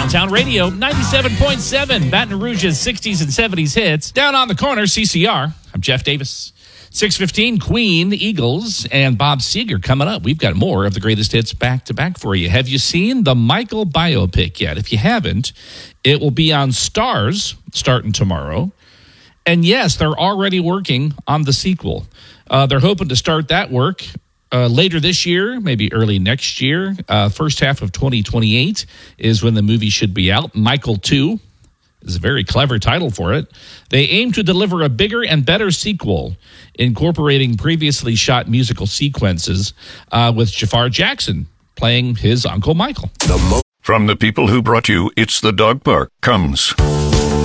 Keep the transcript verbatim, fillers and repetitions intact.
Downtown Radio, ninety-seven point seven, Baton Rouge's sixties and seventies hits. Down on the corner, C C R. I'm Jeff Davis. six fifteen, Queen, Eagles, and Bob Seger coming up. We've got more of the greatest hits back-to-back for you. Have you seen the Michael biopic yet? If you haven't, it will be on Starz starting tomorrow. And yes, they're already working on the sequel. Uh, they're hoping to start that work Uh, later this year, maybe early next year. Uh, first half of twenty twenty-eight is when the movie should be out. Michael two is a very clever title for it. They aim to deliver a bigger and better sequel, incorporating previously shot musical sequences uh, with Jafar Jackson playing his Uncle Michael. The mo- From the people who brought you It's the Dog Park comes